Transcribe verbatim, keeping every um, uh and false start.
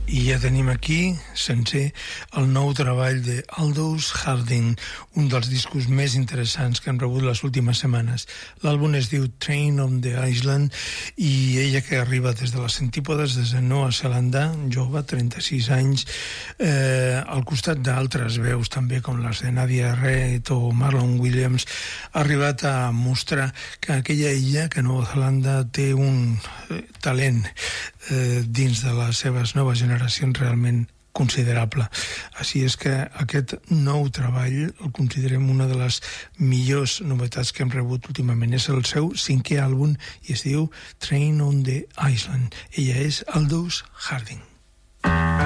I ja tenim aquí, sencer, el nou treball de Aldous Harding, un dels discos més interessants que hem rebut les últimes setmanes. L'àlbum es diu Train on the Island i ella, que arriba des de les antípodes, des de Nova Zelanda, jove, trenta-sis anys, eh, al costat d'altres veus també, com les de Nadia Reid o Marlon Williams, ha arribat a mostrar que aquella illa, que Nova Zelanda té un eh, talent eh, dins de les seves noves generacions realment considerable. Així és que aquest nou treball el considerem una de les millors novetats que hem rebut últimament. És el seu cinquè àlbum i es diu Train on the Island. Ella és Aldous Harding.